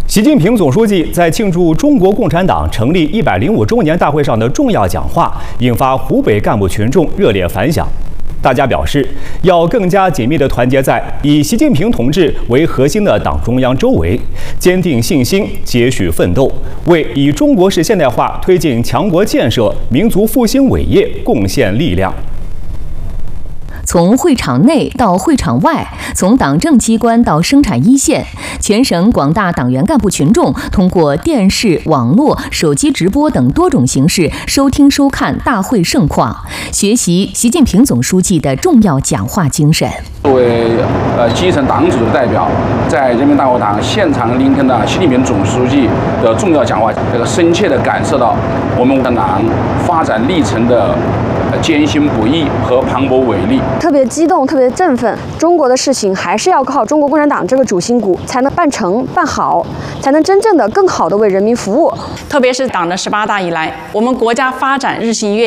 习近平总书记在庆祝中国共产党成立105周年大会上的重要讲话，引发湖北干部群众热烈反响。大家表示，要更加紧密地团结在以习近平同志为核心的党中央周围，坚定信心，接续奋斗，为以中国式现代化推进强国建设、民族复兴伟业贡献力量。 从会场内到会场外，从党政机关到生产一线，全省广大党员干部群众通过电视、网络、手机直播等多种形式收听收看大会盛况，学习习近平总书记的重要讲话精神。 作为基层党组的代表，在人民大会堂现场聆听了习近平总书记的重要讲话，深切地感受到我们党发展历程的 艰辛不易和磅礴伟力， 特别激动，特别振奋。中国的事情还是要靠中国共产党这个主心骨才能办成办好，才能真正的更好的为人民服务。 特别是党的18大以来，我们国家发展日新月